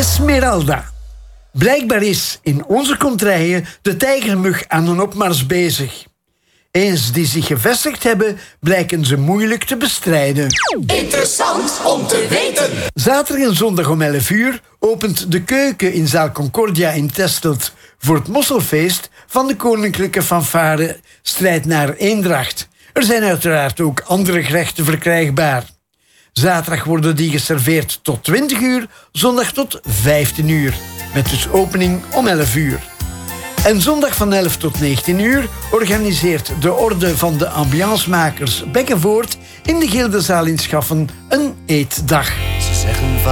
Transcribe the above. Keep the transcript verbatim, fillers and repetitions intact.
Esmeralda. Blijkbaar is in onze contraien de tijgermug aan een opmars bezig. Eens die zich gevestigd hebben, blijken ze moeilijk te bestrijden. Interessant om te weten. Zaterdag en zondag om elf uur opent de keuken in zaal Concordia in Testelt voor het mosselfeest van de Koninklijke Fanfare Strijd naar Eendracht. Er zijn uiteraard ook andere gerechten verkrijgbaar. Zaterdag worden die geserveerd tot twintig uur, zondag tot vijftien uur. Met dus opening om elf uur. En zondag van elf tot negentien uur organiseert de Orde van de Ambiancemakers Bekkenvoort in de Gildezaal in Schaffen een eetdag. Ze zeggen